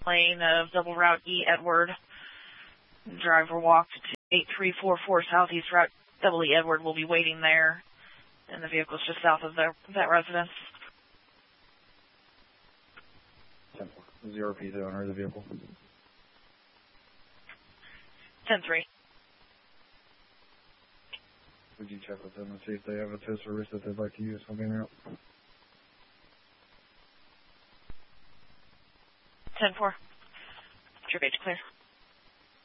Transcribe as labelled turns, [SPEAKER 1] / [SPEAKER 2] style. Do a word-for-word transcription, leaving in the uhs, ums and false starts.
[SPEAKER 1] lane of double route E Edward. Driver walked to eight three four four Southeast Route double E Edward. Will be waiting there, and the vehicle's just south of the, that residence.
[SPEAKER 2] Zero P, the owner of the vehicle.
[SPEAKER 1] ten three.
[SPEAKER 2] Would you check with them and see if they have a tow service that they'd like to use something out?
[SPEAKER 1] ten four. Trip H clear.